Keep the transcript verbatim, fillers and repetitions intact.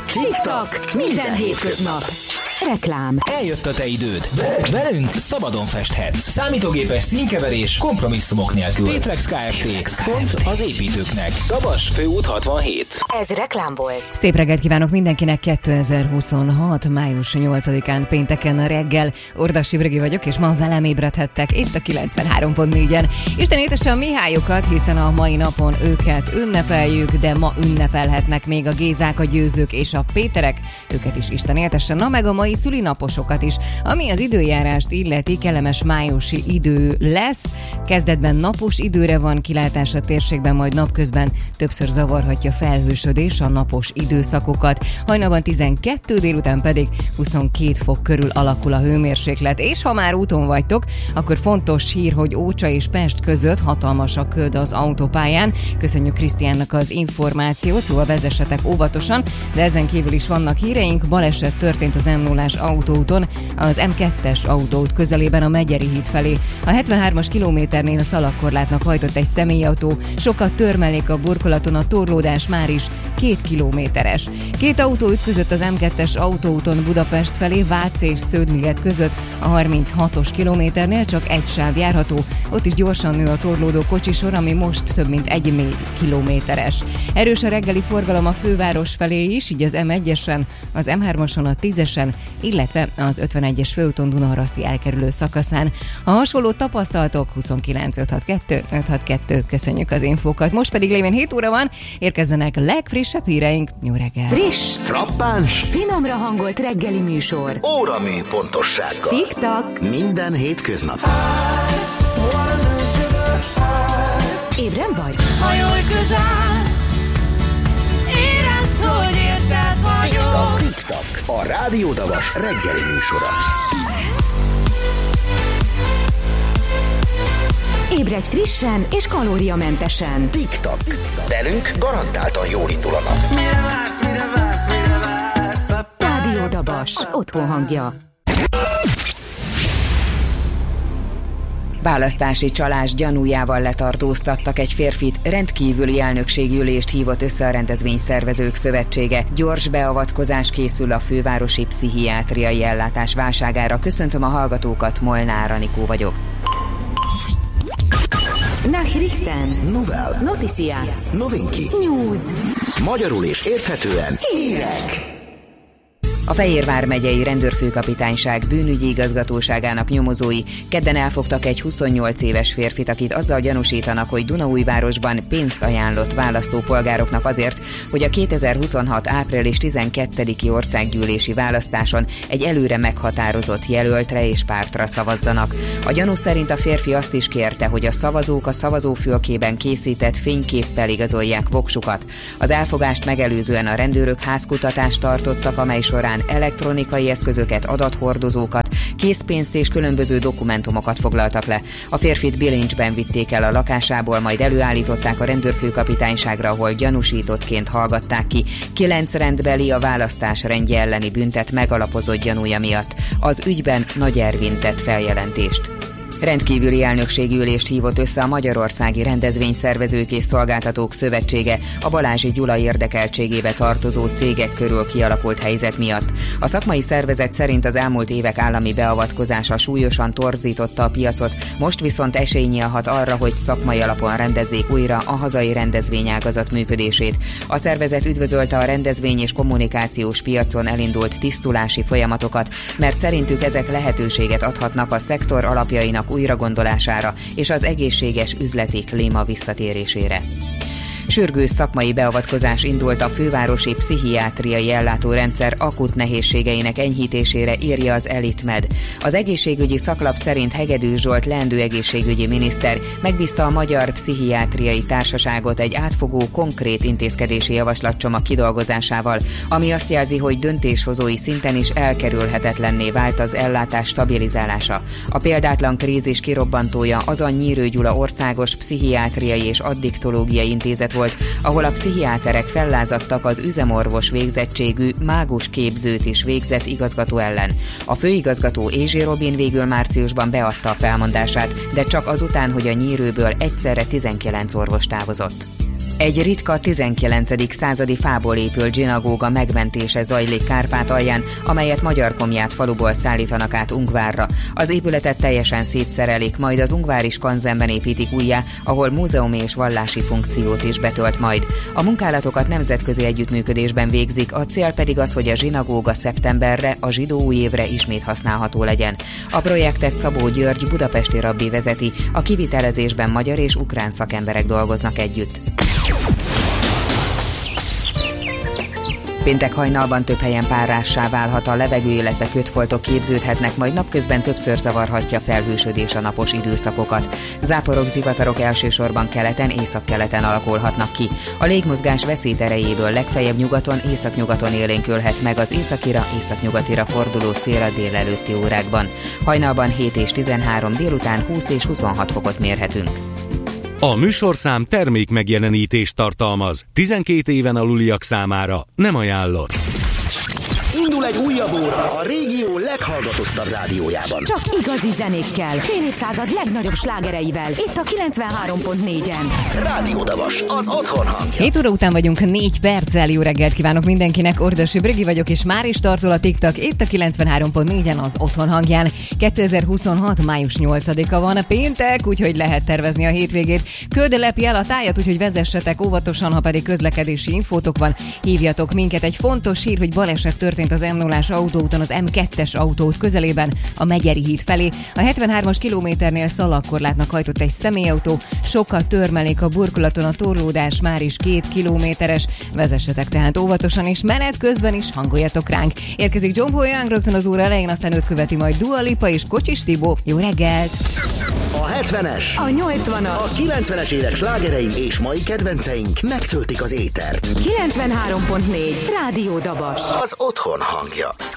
TikTok. Minden hétköznap. Reklám. Eljött a te időd. Velünk szabadon festhetsz. Számítógépes színkeverés kompromisszumok nélkül. Tétrex Kft. Pont az építőknek. Dabas főút hatvanhét. Ez reklám volt. Szép reggelt kívánok mindenkinek. kétezer-huszonhat. május nyolcadikán pénteken a reggel. Ordasi Brigi vagyok, és ma velem ébredhettek itt a kilencvenhárom pont négyen. Isten éltesse a Mihályokat, hiszen a mai napon őket ünnepeljük, de ma ünnepelhetnek még a Gézák, a Győzők és a Péterek. Őket is Isten éltesse. Na meg a mai szülinaposokat is. Ami az időjárást illeti, kellemes májusi idő lesz. Kezdetben napos időre van kilátás a térségben, majd napközben többször zavarhatja felhősödés a napos időszakokat. Hajnalban tizenkettő, délután pedig huszonkét fok körül alakul a hőmérséklet. És ha már úton vagytok, akkor fontos hír, hogy Ócsa és Pest között hatalmas a köd az autópályán. Köszönjük Krisztiánnak az információt, szóval vezessetek óvatosan, de ezen kívül is vannak híreink. Baleset történt az em nullás autóúton, az em kettes autóút közelében a Megyeri híd felé. A hetvenhármas kilométernél a szalagkorlátnak hajtott egy személyautó, sokat törmelék a burkolaton, a torlódás már is két kilométeres. Két autó ütközött az em kettes autóúton Budapest felé, Vácz és Sződliget között a harminchatos kilométernél, csak egy sáv járható, ott is gyorsan nő a torlódó kocsisor, ami most több mint egy mély kilométeres. Erős a reggeli forgalom a főváros felé is, így az em egyesen, az em hármason, a tízesen, illetve az ötvenegyes főúton Dunaharaszti elkerülő szakaszán. Ha hasonló tapasztaltok, huszonkilenc ötszázhatvankettő ötszázhatvankettő, köszönjük az infókat. Most pedig lévén hét óra van, érkezzenek a legfrissebb híreink. Jó reggel! Friss, frappáns, finomra hangolt reggeli műsor. óramű pontossággal. TikTok. Minden hétköznap. Ébren vagy? Hajolj közel, érezd, hogy érted vagyok. TikTok, a Rádió Dabas reggeli műsora. Ébredj frissen és kalóriamentesen. TikTok. Velünk garantáltan jól indul a nap. Mire vársz, mire vársz, mire vársz? Rádió Dabas, az otthon hangja. Választási csalás gyanújával letartóztattak egy férfit, rendkívüli elnökségi ülést hívott össze a Rendezvényszervezők Szövetsége. Gyors beavatkozás készül a fővárosi pszichiátriai ellátás válságára. Köszöntöm a hallgatókat, Molnár Anikó vagyok. Nachrichten. Novel. Noticias. Novinki. News. Magyarul és érthetően hírek. A Fejérvár megyei rendőrfőkapitányság bűnügyi igazgatóságának nyomozói kedden elfogtak egy huszonnyolc éves férfit, akit azzal gyanúsítanak, hogy Dunaújvárosban pénzt ajánlott választópolgároknak azért, hogy a kétezer-huszonhat. április tizenkettediki országgyűlési választáson egy előre meghatározott jelöltre és pártra szavazzanak. A gyanú szerint a férfi azt is kérte, hogy a szavazók a szavazófülkében készített fényképpel igazolják voksukat. Az elfogást megelőzően a rendőrök házkutatást tartottak, amely során elektronikai eszközöket, adathordozókat, készpénzt és különböző dokumentumokat foglaltak le. A férfit bilincsben vitték el a lakásából, majd előállították a rendőrfőkapitányságra, ahol gyanúsítottként hallgatták ki. Kilenc rendbeli a választás rendje elleni büntet megalapozott gyanúja miatt. Az ügyben Nagy Ervin tett feljelentést. Rendkívüli elnökségi ülést hívott össze a Magyarországi Rendezvényszervezők és Szolgáltatók Szövetsége a Balázsi Gyula érdekeltségébe tartozó cégek körül kialakult helyzet miatt. A szakmai szervezet szerint az elmúlt évek állami beavatkozása súlyosan torzította a piacot, most viszont esély nyílhat arra, hogy szakmai alapon rendezzék újra a hazai rendezvényágazat működését. A szervezet üdvözölte a rendezvény és kommunikációs piacon elindult tisztulási folyamatokat, mert szerintük ezek lehetőséget adhatnak a szektor alapjainak újragondolására és az egészséges üzleti klíma visszatérésére. Sürgős szakmai beavatkozás indult a fővárosi pszichiátriai ellátórendszer akut nehézségeinek enyhítésére, írja az Elitmed. Az egészségügyi szaklap szerint Hegedűs Zsolt leendő egészségügyi miniszter megbízta a Magyar Pszichiátriai Társaságot egy átfogó, konkrét intézkedési javaslatcsomag kidolgozásával, ami azt jelzi, hogy döntéshozói szinten is elkerülhetetlenné vált az ellátás stabilizálása. A példátlan krízis kirobbantója az a Nyírő Gyula Országos Pszichiátriai és Addiktológiai Intézet volt, ahol a pszichiáterek fellázadtak az üzemorvos végzettségű mágus képzőt is végzett igazgató ellen. A főigazgató Ézsi Robin végül márciusban beadta a felmondását, de csak azután, hogy a Nyírőből egyszerre tizenkilenc orvos távozott. Egy ritka tizenkilencedik századi fából épült zsinagóga megmentése zajlik Kárpátalján, amelyet Magyarkomját faluból szállítanak át Ungvárra. Az épületet teljesen szétszerelik, majd az ungvári skanzenben építik újjá, ahol múzeumi és vallási funkciót is betölt majd. A munkálatokat nemzetközi együttműködésben végzik, a cél pedig az, hogy a zsinagóga szeptemberre, a zsidó új évre ismét használható legyen. A projektet Szabó György budapesti rabbi vezeti, a kivitelezésben magyar és ukrán szakemberek dolgoznak együtt. Péntek hajnalban több helyen párrássá válhat a levegő, illetve kötfoltok képződhetnek, majd napközben többször zavarhatja felhősödés a napos időszakokat. Záporok, zivatarok elsősorban keleten, északkeleten alakulhatnak ki. A légmozgás veszélyterejéből legfeljebb nyugaton, északnyugaton élénkülhet meg az északira, északnyugatira forduló szél a délelőtti órákban. Hajnalban hét és tizenhárom, délután húsz és huszonhat fokot mérhetünk. A műsorszám termék megjelenítést tartalmaz. tizenkét éven aluliak számára nem ajánlott. Indul egy újabb óra a régió leghallgatottabb rádiójában. Csak igazi zenékkel, fél évszázad legnagyobb slágereivel. Itt a kilencvenhárom pont négyen. Rádió Dabas, az otthon hangja. hét óra után vagyunk, négy perccel. Jó reggelt kívánok mindenkinek. Ordasi Brigi vagyok, és már is tartol a TikTok. Itt a kilencvenhárom pont négyen az otthon hangján. kétezer-huszonhat. május nyolcadika van a péntek, úgyhogy lehet tervezni a hétvégét. Köd lepi el a tájat, úgyhogy vezessetek óvatosan, ha pedig közlekedési infótok van, hívjatok minket. Egy fontos hír, hogy baleset történt az em nullás autóúton, az em kettes autóút közelében, a Megyeri híd felé. A hetvenhármas kilométernél szalagkorlátnak hajtott egy személyautó, sokkal törmelék a burkolaton, a torlódás már is két kilométeres. Vezessetek tehát óvatosan, és menet közben is hangoljatok ránk. Érkezik John Paul Young rögtön az óra elején, aztán őt követi majd Dua Lipa és Kocsis Tibó. Jó reggelt! A hetvenes, A nyolcvanas, a kilencvenes évek slágerei és mai kedvenceink megtöltik az étert. kilencvenhárom pont négy. Rádió Dabas. Az otthon hangja.